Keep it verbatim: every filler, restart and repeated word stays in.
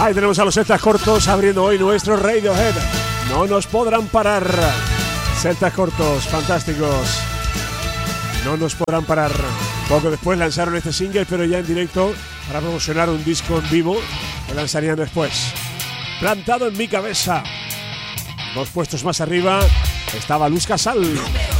Ahí tenemos a los Celtas Cortos abriendo hoy nuestro Radiohead. No nos podrán parar. Celtas Cortos, fantásticos. No nos podrán parar. Poco después lanzaron este single, pero ya en directo, para promocionar un disco en vivo que lanzarían después. Plantado en mi cabeza. Dos puestos más arriba estaba Luz Casal.